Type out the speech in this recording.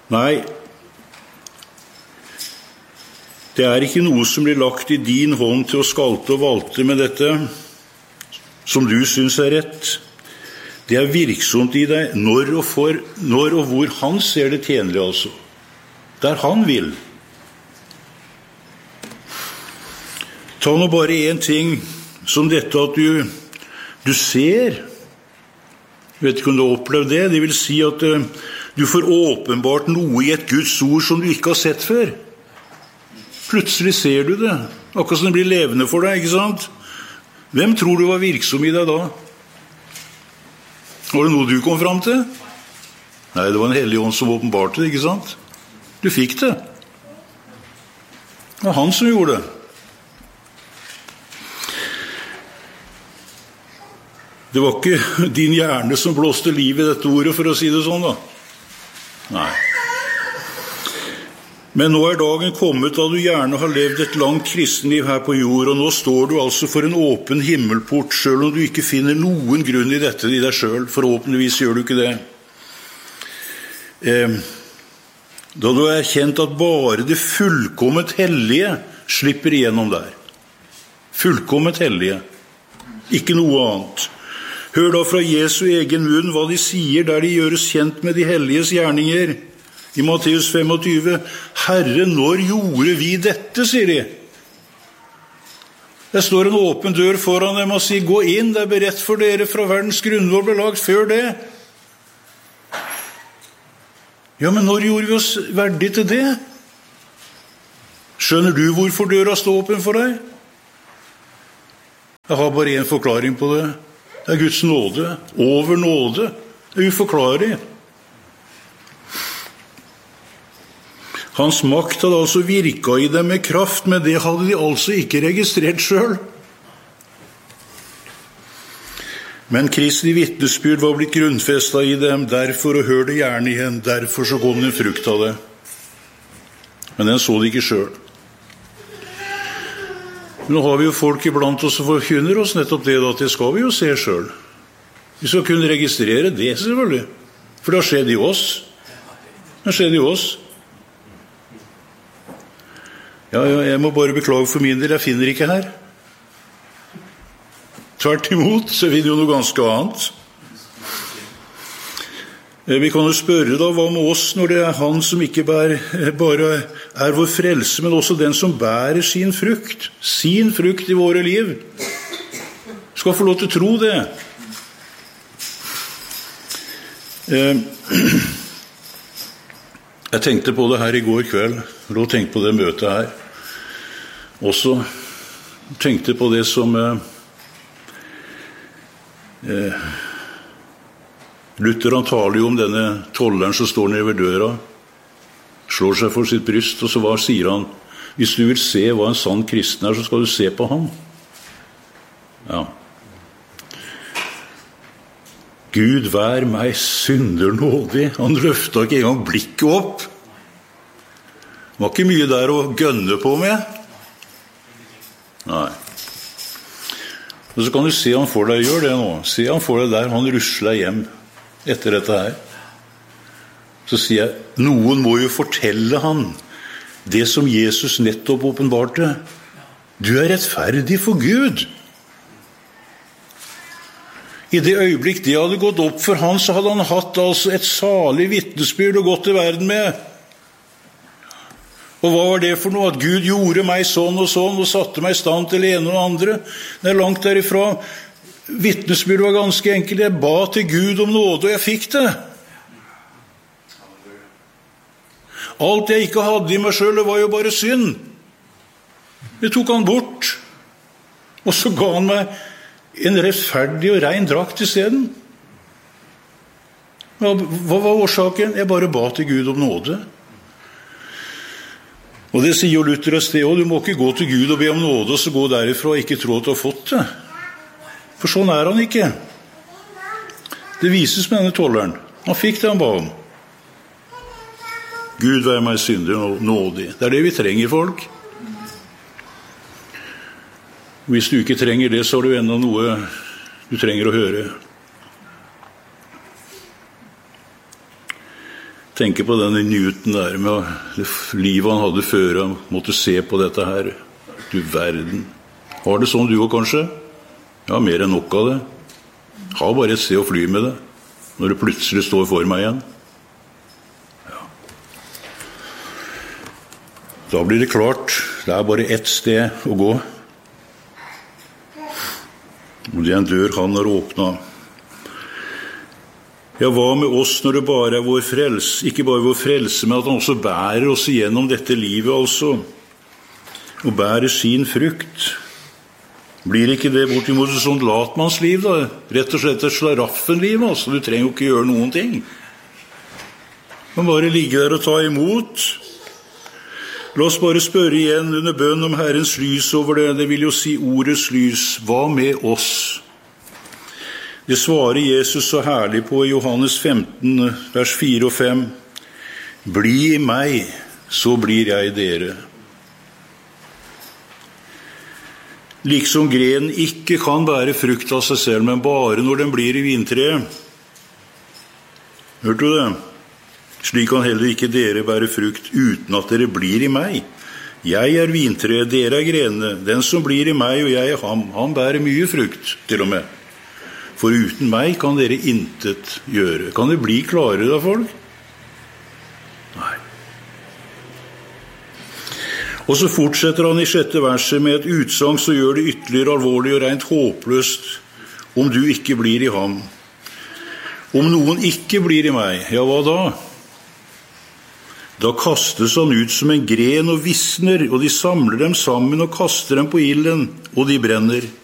Nei, det ikke noe som blir lagt i din hånd til å skalte og valte med dette, som du synes rett. Det virksomt i deg når og hvor han ser det tjenlig, altså. Der han vil. Ta nå bare en ting som dette at du ser. Jeg vet ikke om du har opplevd det. Det vil si at du får åpenbart noe i et Guds ord som du ikke har sett før. Plutselig ser du det. Akkurat som det blir levende for deg, ikke sant? Hvem tror du var virksom i deg da? Var det noe du kom fram til? Nei, det var en hellig ånd som åpenbarte det, ikke sant? Du fikk det. Det var han som gjorde det. Det var ikke din hjerne som blåste liv i dette ordet, for å si det sånn da. Nei. Men nå dagen kommet da du gjerne har levd et langt kristenliv her på jord, og nå står du altså for en åpen himmelport, selv om du ikke finner noen grunn i dette i deg selv. Forhåpentligvis gjør du ikke det. Da du har erkjent at bare det fullkomment hellige slipper igjennom der. Fullkomment hellige. Ikke noe annet. Hør da fra Jesu egen munn hva de sier der de gjøres kjent med de helliges gjerninger. I Matteus 25, Herre, når gjorde vi dette, sier de. Det står en åpen dør foran dem og sier, gå inn, det beredt for dere fra verdens grunnlov ble lagt før det. Ja, men når gjorde vi oss verdig til det? Skjønner du hvorfor døra står åpen for deg? Jeg har bare en forklaring på det. Det Guds nåde, over nåde. Det uforklarlig. Hans makt hadde altså virket i dem med kraft, men det hadde de altså ikke registrert selv. Men Kristi vitnesbyrd var blitt grunnfestet i dem, derfor, og hør det gjerne igjen, derfor så kom det en frukt av det. Men den så de ikke selv. Nå har vi jo folk iblant oss som forkynner oss nettopp det, at det skal vi jo se selv. Vi skal kunne registrere det, selvfølgelig. For det har skjedd i oss. Det har skjedd i oss. Ja, jeg må bare beklage for min del, jeg finner ikke her. Tvert imot, så finner jo noe ganske annet. Vi kan jo spørre da, hva med oss når det han som ikke bare vår frelse, men også den som bærer sin frukt i våre liv, skal få lov til å tro det. Jeg tenkte på det her i går kveld, og tenkte på det møtet her. Også tenkte på det som Luther han taler jo om denne tolleren som står nede ved døra, slår seg for sitt bryst, og så sier han, hvis du vil se hva en sann kristen så skal du se på ham. Ja. Gud vær meg synder nådig. Han løftet ikke engang blikket opp. Det var ikke mye der å gønne på med. Nei. Og så kan du se han får deg gjør det nå. Se han får deg der, han rusler hjem etter dette her. Så sier jeg, noen må jo fortelle han det som Jesus nettopp åpenbarte. Du rettferdig for Gud. I det øyeblikk det hadde gått opp for han, så hadde han hatt altså et salig vitnesbyrd og gått til verden med. Og hva var det for noe? At Gud gjorde meg sånn og satte meg i stand til det ene og det andre. Det langt derifra. Vitnesbyrd var ganske enkelt. Jeg ba til Gud om nåde, og jeg fikk det. Alt jeg ikke hadde i meg selv, det var jo bare synd. Det tok han bort. Og så ga han meg en rettferdig og ren drakt i stedet. Hva var årsaken? Jeg bare ba til Gud om nåde. Og det sier jo Luther et sted, og du må ikke gå til Gud og be om nåde, og så gå derifra og ikke tro at du har fått det. For sånn han ikke. Det vises med denne tolleren. Han fikk det han ba om. Gud vær meg synder og nådig. Det det vi trenger, folk. Hvis du ikke trenger det, så har du enda noe du trenger å høre. tenker på denne Newton der, med det livet han hadde før han måtte se på dette her. Du verden. Har det sånn du også kanskje? Ja, mer enn nok av det. Har bare et sted å fly med det, når det plutselig står for meg igjen. Ja. Da blir det klart, det er bare ett sted å gå. Og det er en dør han har åpnet. Ja, hva med oss når det bare er vår frelse, ikke bare vår frelse, men at han også bærer oss igjennom dette livet, altså, og bærer sin frukt? Blir ikke det bortimot et sånt latmannsliv, da? Rett og slett et slaraffenliv, altså. Du trenger jo ikke gjøre noen ting. Man bare ligge der og ta imot. La oss bare spørre igjen under bønn om Herrens lys over det. Det vil jo si ordets lys. Hva med oss? Det svarer Jesus så herlig på i Johannes 15, vers 4 og 5. Bli i meg, så blir jeg dere. Liksom grenen ikke kan bære frukt av seg selv, men bare når den blir i vintreet. Hørte du det? Slik kan heller ikke dere bære frukt uten at dere blir i meg. Jeg er vintreet, dere er grenene. Den som blir i meg og jeg i ham, han bærer mye frukt, til og med. For uten meg kan dere intet gjøre. Kan det bli klarere da, folk? Nei. Og så fortsetter han i 6. verset med et utsagn som gjør det ytterligere alvorlig og rent håpløst om du ikke blir i ham. Om noen ikke blir i meg, ja, hva da? Da kastes han ut som en gren og visner, og de samler dem sammen og kaster dem på ilden, og de brenner.